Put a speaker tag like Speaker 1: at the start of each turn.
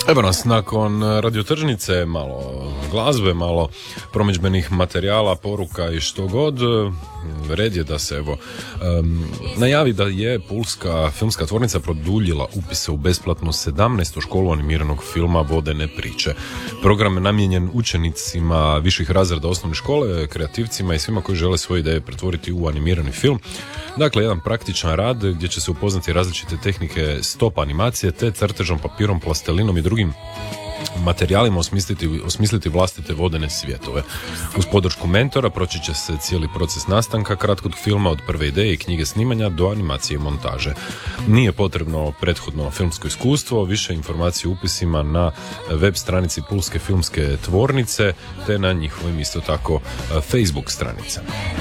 Speaker 1: Evo nas, nakon radiotržnice, malo glazbe, malo promidžbenih materijala, poruka i što god, red je da se najavi da je Pulska filmska tvornica produljila upise u besplatnu 17. školu animiranog filma Vodene priče. Program je namijenjen učenicima viših razreda osnovne škole, kreativcima i svima koji žele svoje ideje pretvoriti u animirani film. Dakle, jedan praktičan rad gdje će se upoznati različite tehnike stop animacije te crtežom, papirom, plastelinom i drugim materijalima osmisliti vlastite vodene svjetove. Uz podršku mentora proći će se cijeli proces nastanka kratkog filma od prve ideje i knjige snimanja do animacije i montaže. Nije potrebno prethodno filmsko iskustvo, više informacije o upisima na web stranici Pulske filmske tvornice te na njihovim isto tako Facebook stranicama.